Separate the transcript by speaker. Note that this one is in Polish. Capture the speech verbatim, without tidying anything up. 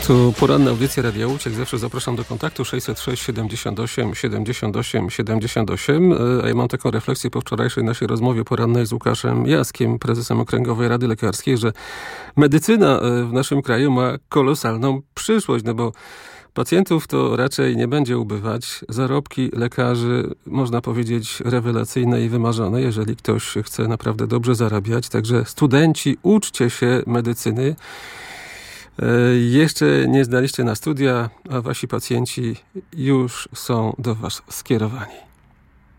Speaker 1: Tu poranna audycja Radia Łódź. Jak zawsze zapraszam do kontaktu sześćset sześć siedemdziesiąt osiem siedemdziesiąt osiem siedemdziesiąt osiem. A ja mam taką refleksję po wczorajszej naszej rozmowie porannej z Łukaszem Jaskiem, prezesem Okręgowej Rady Lekarskiej, że medycyna w naszym kraju ma kolosalną przyszłość, no bo pacjentów to raczej nie będzie ubywać. Zarobki lekarzy, można powiedzieć, rewelacyjne i wymarzone, jeżeli ktoś chce naprawdę dobrze zarabiać. Także studenci, uczcie się medycyny. Jeszcze nie zdaliście na studia, a wasi pacjenci już są do was skierowani.